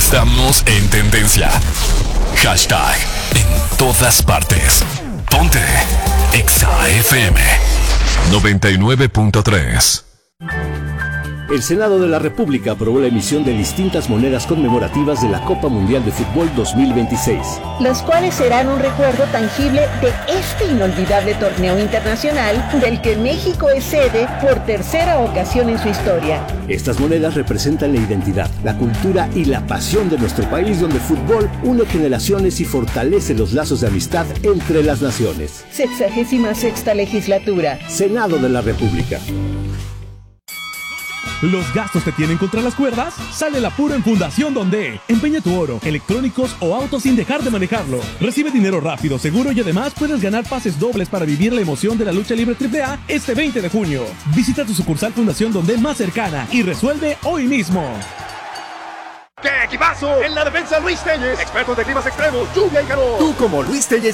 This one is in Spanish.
Estamos en tendencia. Hashtag en todas partes. Ponte Exa FM 99.3. El Senado de la República aprobó la emisión de distintas monedas conmemorativas de la Copa Mundial de Fútbol 2026. Las cuales serán un recuerdo tangible de este inolvidable torneo internacional del que México es sede por tercera ocasión en su historia. Estas monedas representan la identidad, la cultura y la pasión de nuestro país, donde el fútbol une generaciones y fortalece los lazos de amistad entre las naciones. 66ª legislatura. Senado de la República. ¿Los gastos te tienen contra las cuerdas? Sale el apuro en Fundación Donde. Empeña tu oro, electrónicos o autos sin dejar de manejarlo. Recibe dinero rápido, seguro y además puedes ganar pases dobles para vivir la emoción de la lucha libre AAA este 20 de junio. Visita tu sucursal Fundación Donde más cercana y resuelve hoy mismo. ¡Qué equipazo! En la defensa Luis Telles, expertos de climas extremos, lluvia y calor. Tú como Luis Telles